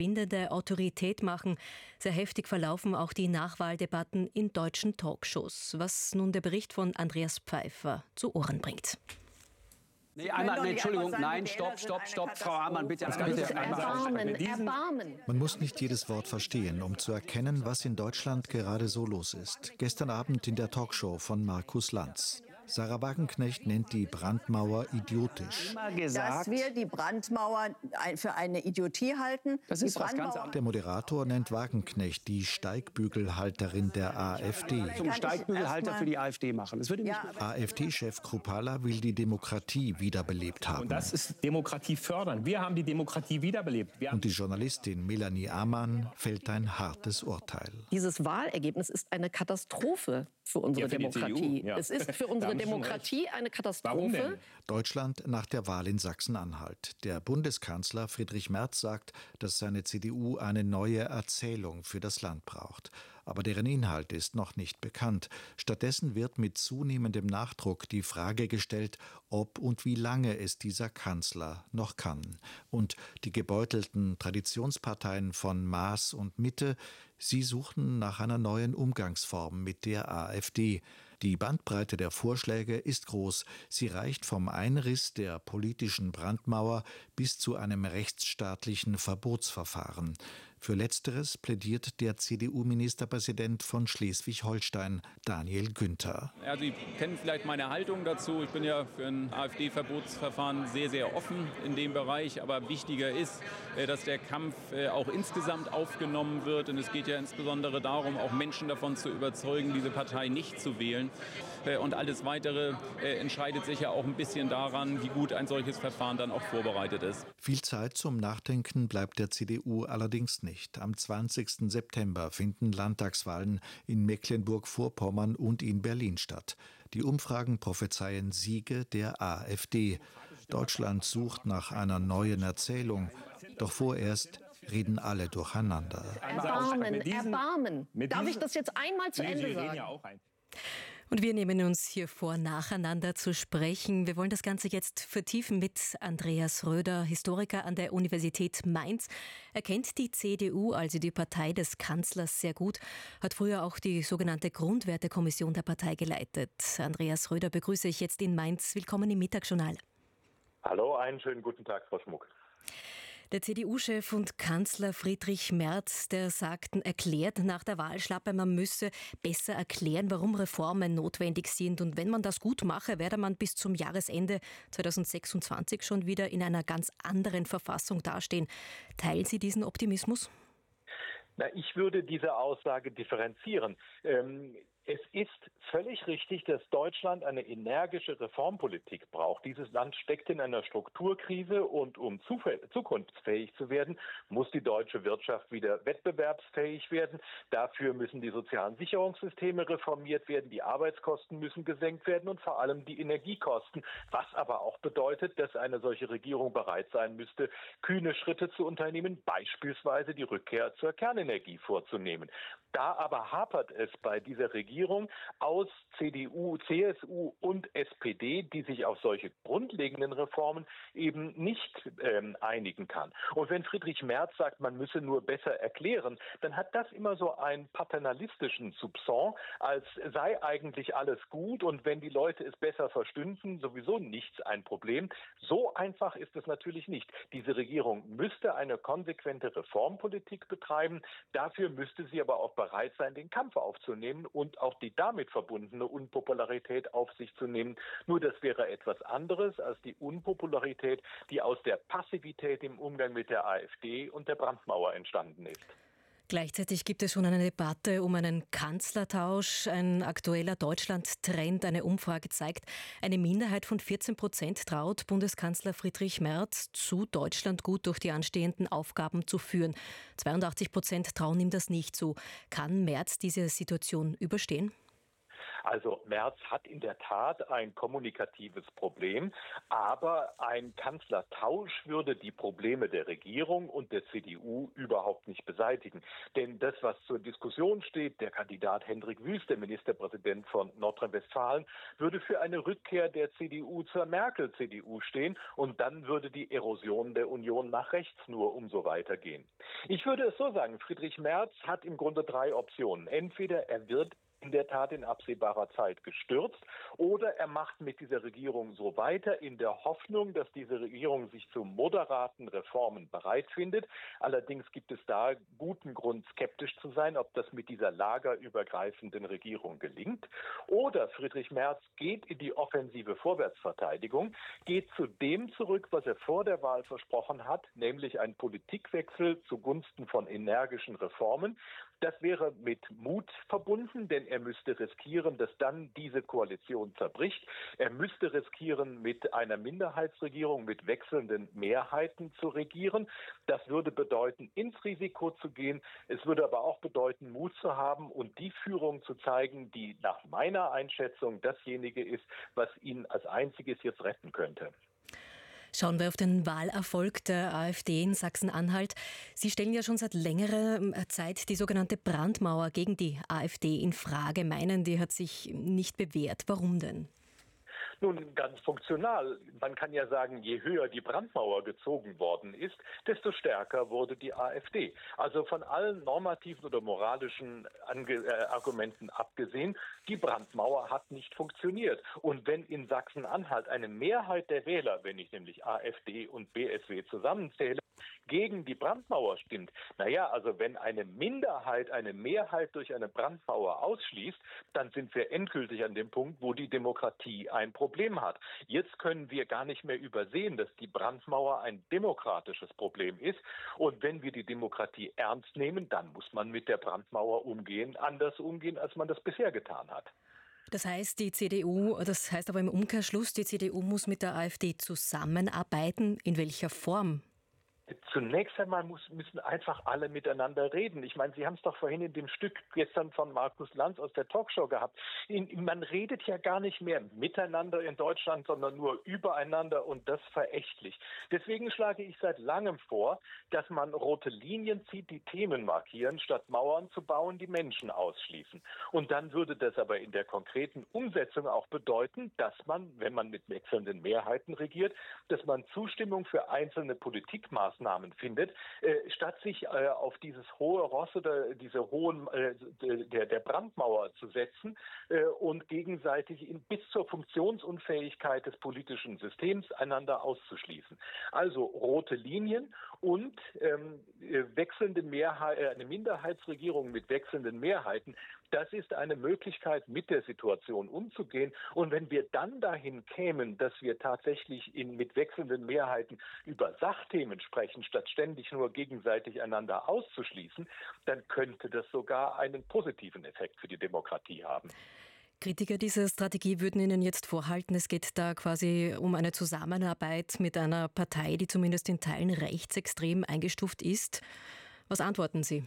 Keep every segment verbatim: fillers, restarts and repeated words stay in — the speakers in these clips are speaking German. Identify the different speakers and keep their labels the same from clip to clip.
Speaker 1: bindende Autorität machen. Sehr heftig verlaufen auch die Nachwahldebatten in deutschen Talkshows, was nun der Bericht von Andreas Pfeiffer zu Ohren bringt.
Speaker 2: Nee, einmal, nee, Entschuldigung, nein, stopp, stopp, stopp, Frau Hamann, bitte. bitte
Speaker 3: Erbarmen, Erbarmen.
Speaker 4: Man muss nicht jedes Wort verstehen, um zu erkennen, was in Deutschland gerade so los ist. Gestern Abend in der Talkshow von Markus Lanz. Sarah Wagenknecht nennt die Brandmauer idiotisch.
Speaker 3: Dass wir die Brandmauer für eine Idiotie halten.
Speaker 2: Das ist was ganz anderes.
Speaker 4: Der Moderator nennt Wagenknecht die Steigbügelhalterin der AfD.
Speaker 2: Zum Steigbügelhalter für die AfD machen. Das würde mich
Speaker 3: Ja.
Speaker 4: AfD-Chef Kruppalla will die Demokratie wiederbelebt haben.
Speaker 5: Und das ist Demokratie fördern. Wir haben die Demokratie wiederbelebt. Wir
Speaker 4: Und die Journalistin Melanie Amann fällt ein hartes Urteil.
Speaker 6: Dieses Wahlergebnis ist eine Katastrophe für unsere
Speaker 5: Ja, für die
Speaker 6: Demokratie.
Speaker 5: C D U, ja.
Speaker 6: Es ist für
Speaker 5: Da
Speaker 6: unsere
Speaker 5: haben Sie schon
Speaker 6: Demokratie eine
Speaker 5: Warum
Speaker 6: Katastrophe.
Speaker 5: denn?
Speaker 4: Deutschland nach der Wahl in Sachsen-Anhalt. Der Bundeskanzler Friedrich Merz sagt, dass seine C D U eine neue Erzählung für das Land braucht. Aber deren Inhalt ist noch nicht bekannt. Stattdessen wird mit zunehmendem Nachdruck die Frage gestellt, ob und wie lange es dieser Kanzler noch kann. Und die gebeutelten Traditionsparteien von Maß und Mitte, sie suchen nach einer neuen Umgangsform mit der AfD. Die Bandbreite der Vorschläge ist groß. Sie reicht vom Einriss der politischen Brandmauer bis zu einem rechtsstaatlichen Verbotsverfahren. Für Letzteres plädiert der C D U-Ministerpräsident von Schleswig-Holstein, Daniel Günther.
Speaker 7: Ja, Sie kennen vielleicht meine Haltung dazu. Ich bin ja für ein AfD-Verbotsverfahren sehr, sehr offen in dem Bereich. Aber wichtiger ist, dass der Kampf auch insgesamt aufgenommen wird. Und es geht ja insbesondere darum, auch Menschen davon zu überzeugen, diese Partei nicht zu wählen. Und alles Weitere entscheidet sich ja auch ein bisschen daran, wie gut ein solches Verfahren dann auch vorbereitet ist.
Speaker 4: Viel Zeit zum Nachdenken bleibt der C D U allerdings nicht. Am zwanzigsten September finden Landtagswahlen in Mecklenburg-Vorpommern und in Berlin statt. Die Umfragen prophezeien Siege der AfD. Deutschland sucht nach einer neuen Erzählung. Doch vorerst reden alle durcheinander.
Speaker 6: Erbarmen,
Speaker 5: Mit diesen-
Speaker 6: Erbarmen.
Speaker 5: mit
Speaker 6: Darf
Speaker 5: diesen-
Speaker 6: ich das jetzt einmal zu
Speaker 5: Nee, Sie
Speaker 6: Ende
Speaker 5: reden
Speaker 6: sagen?
Speaker 5: ja auch ein.
Speaker 1: Und wir nehmen uns hier vor, nacheinander zu sprechen. Wir wollen das Ganze jetzt vertiefen mit Andreas Röder, Historiker an der Universität Mainz. Er kennt die C D U, also die Partei des Kanzlers, sehr gut, hat früher auch die sogenannte Grundwertekommission der Partei geleitet. Andreas Röder begrüße ich jetzt in Mainz. Willkommen im Mittagsjournal.
Speaker 8: Hallo, einen schönen guten Tag, Frau Schmuck.
Speaker 1: Der C D U-Chef und Kanzler Friedrich Merz, der sagten, erklärt nach der Wahlschlappe, man müsse besser erklären, warum Reformen notwendig sind. Und wenn man das gut mache, werde man bis zum Jahresende zweitausendsechsundzwanzig schon wieder in einer ganz anderen Verfassung dastehen. Teilen Sie diesen Optimismus?
Speaker 8: Na, ich würde diese Aussage differenzieren. Ähm, Es ist völlig richtig, dass Deutschland eine energische Reformpolitik braucht. Dieses Land steckt in einer Strukturkrise und um zukunftsfähig zu werden, muss die deutsche Wirtschaft wieder wettbewerbsfähig werden. Dafür müssen die sozialen Sicherungssysteme reformiert werden, die Arbeitskosten müssen gesenkt werden und vor allem die Energiekosten. Was aber auch bedeutet, dass eine solche Regierung bereit sein müsste, kühne Schritte zu unternehmen, beispielsweise die Rückkehr zur Kernenergie vorzunehmen. Da aber hapert es bei dieser Regierung aus C D U, C S U und S P D, die sich auf solche grundlegenden Reformen eben nicht ähm, einigen kann. Und wenn Friedrich Merz sagt, man müsse nur besser erklären, dann hat das immer so einen paternalistischen Soupçon, als sei eigentlich alles gut und wenn die Leute es besser verstünden, sowieso nichts ein Problem. So einfach ist es natürlich nicht. Diese Regierung müsste eine konsequente Reformpolitik betreiben. Dafür müsste sie aber auch bereit sein, den Kampf aufzunehmen und auch die damit verbundene Unpopularität auf sich zu nehmen. Nur das wäre etwas anderes als die Unpopularität, die aus der Passivität im Umgang mit der AfD und der Brandmauer entstanden ist.
Speaker 1: Gleichzeitig gibt es schon eine Debatte um einen Kanzlertausch. Ein aktueller Deutschland-Trend, eine Umfrage zeigt, eine Minderheit von vierzehn Prozent traut Bundeskanzler Friedrich Merz zu, Deutschland gut durch die anstehenden Aufgaben zu führen. zweiundachtzig Prozent trauen ihm das nicht zu. Kann Merz diese Situation überstehen?
Speaker 8: Also Merz hat in der Tat ein kommunikatives Problem, aber ein Kanzlertausch würde die Probleme der Regierung und der C D U überhaupt nicht beseitigen. Denn das, was zur Diskussion steht, der Kandidat Hendrik Wüst, der Ministerpräsident von Nordrhein-Westfalen, würde für eine Rückkehr der C D U zur Merkel-C D U stehen und dann würde die Erosion der Union nach rechts nur umso weitergehen. Ich würde es so sagen, Friedrich Merz hat im Grunde drei Optionen. Entweder er wird in der Tat in absehbarer Zeit gestürzt oder er macht mit dieser Regierung so weiter in der Hoffnung, dass diese Regierung sich zu moderaten Reformen bereit findet. Allerdings gibt es da guten Grund, skeptisch zu sein, ob das mit dieser lagerübergreifenden Regierung gelingt. Oder Friedrich Merz geht in die offensive Vorwärtsverteidigung, geht zu dem zurück, was er vor der Wahl versprochen hat, nämlich ein Politikwechsel zugunsten von energischen Reformen. Das wäre mit Mut verbunden, denn er müsste riskieren, dass dann diese Koalition zerbricht. Er müsste riskieren, mit einer Minderheitsregierung mit wechselnden Mehrheiten zu regieren. Das würde bedeuten, ins Risiko zu gehen. Es würde aber auch bedeuten, Mut zu haben und die Führung zu zeigen, die nach meiner Einschätzung dasjenige ist, was ihn als einziges jetzt retten könnte.
Speaker 1: Schauen wir auf den Wahlerfolg der AfD in Sachsen-Anhalt. Sie stellen ja schon seit längerer Zeit die sogenannte Brandmauer gegen die AfD in Frage, meinen, die hat sich nicht bewährt. Warum denn?
Speaker 8: Nun, ganz funktional. Man kann ja sagen, je höher die Brandmauer gezogen worden ist, desto stärker wurde die AfD. Also von allen normativen oder moralischen Ange- äh, Argumenten abgesehen, die Brandmauer hat nicht funktioniert. Und wenn in Sachsen-Anhalt eine Mehrheit der Wähler, wenn ich nämlich AfD und B S W zusammenzähle, gegen die Brandmauer stimmt, naja, also wenn eine Minderheit eine Mehrheit durch eine Brandmauer ausschließt, dann sind wir endgültig an dem Punkt, wo die Demokratie ein Problem hat. Jetzt können wir gar nicht mehr übersehen, dass die Brandmauer ein demokratisches Problem ist. Und wenn wir die Demokratie ernst nehmen, dann muss man mit der Brandmauer umgehen, anders umgehen, als man das bisher getan hat.
Speaker 1: Das heißt, die C D U, das heißt aber im Umkehrschluss, die C D U muss mit der AfD zusammenarbeiten. In welcher Form?
Speaker 8: Zunächst einmal muss, müssen einfach alle miteinander reden. Ich meine, Sie haben es doch vorhin in dem Stück gestern von Markus Lanz aus der Talkshow gehabt. In, man redet ja gar nicht mehr miteinander in Deutschland, sondern nur übereinander und das verächtlich. Deswegen schlage ich seit langem vor, dass man rote Linien zieht, die Themen markieren, statt Mauern zu bauen, die Menschen ausschließen. Und dann würde das aber in der konkreten Umsetzung auch bedeuten, dass man, wenn man mit wechselnden Mehrheiten regiert, dass man Zustimmung für einzelne Politikmaßnahmen findet, äh, statt sich äh, auf dieses hohe Ross oder diese hohen äh, der, der Brandmauer zu setzen äh, und gegenseitig in, bis zur Funktionsunfähigkeit des politischen Systems einander auszuschließen. Also rote Linien und ähm, wechselnde Mehrheit, äh, eine Minderheitsregierung mit wechselnden Mehrheiten. Das ist eine Möglichkeit, mit der Situation umzugehen. Und wenn wir dann dahin kämen, dass wir tatsächlich in, mit wechselnden Mehrheiten über Sachthemen sprechen, statt ständig nur gegenseitig einander auszuschließen, dann könnte das sogar einen positiven Effekt für die Demokratie haben.
Speaker 1: Kritiker dieser Strategie würden Ihnen jetzt vorhalten, es geht da quasi um eine Zusammenarbeit mit einer Partei, die zumindest in Teilen rechtsextrem eingestuft ist. Was antworten Sie?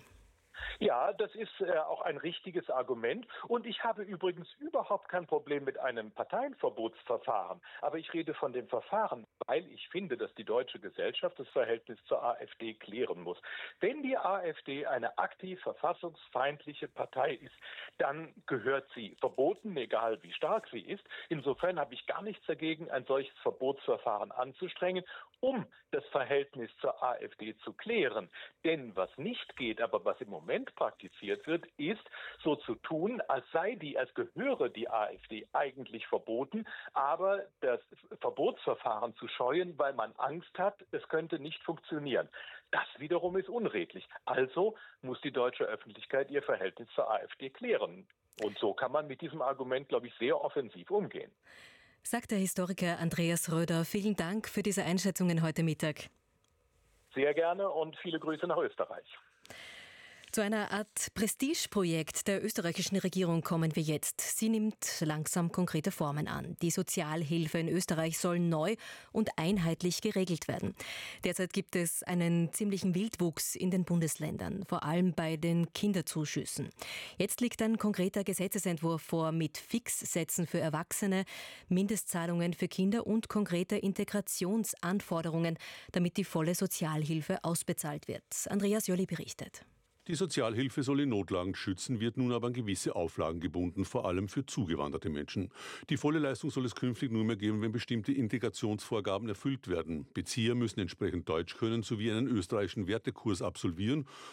Speaker 8: Ja, das ist äh, auch ein richtiges Argument. Und ich habe übrigens überhaupt kein Problem mit einem Parteienverbotsverfahren. Aber ich rede von dem Verfahren, weil ich finde, dass die deutsche Gesellschaft das Verhältnis zur AfD klären muss. Wenn die AfD eine aktiv verfassungsfeindliche Partei ist, dann gehört sie verboten, egal wie stark sie ist. Insofern habe ich gar nichts dagegen, ein solches Verbotsverfahren anzustrengen, um das Verhältnis zur AfD zu klären. Denn was nicht geht, aber was im Moment praktiziert wird, ist so zu tun, als sei die, als gehöre die AfD eigentlich verboten, aber das Verbotsverfahren zu scheuen, weil man Angst hat, es könnte nicht funktionieren. Das wiederum ist unredlich. Also muss die deutsche Öffentlichkeit ihr Verhältnis zur AfD klären. Und so kann man mit diesem Argument, glaube ich, sehr offensiv umgehen.
Speaker 1: Sagt der Historiker Andreas Röder. Vielen Dank für diese Einschätzungen heute Mittag.
Speaker 8: Sehr gerne und viele Grüße nach Österreich.
Speaker 1: Zu einer Art Prestigeprojekt der österreichischen Regierung kommen wir jetzt. Sie nimmt langsam konkrete Formen an. Die Sozialhilfe in Österreich soll neu und einheitlich geregelt werden. Derzeit gibt es einen ziemlichen Wildwuchs in den Bundesländern, vor allem bei den Kinderzuschüssen. Jetzt liegt ein konkreter Gesetzesentwurf vor mit Fixsätzen für Erwachsene, Mindestzahlungen für Kinder und konkrete Integrationsanforderungen, damit die volle Sozialhilfe ausbezahlt wird. Andreas Jolli berichtet.
Speaker 9: Die Sozialhilfe soll in Notlagen schützen, wird nun aber an gewisse Auflagen gebunden, vor allem für zugewanderte Menschen. Die volle Leistung soll es künftig nur mehr geben, wenn bestimmte Integrationsvorgaben erfüllt werden. Bezieher müssen entsprechend Deutsch können sowie einen österreichischen Wertekurs absolvieren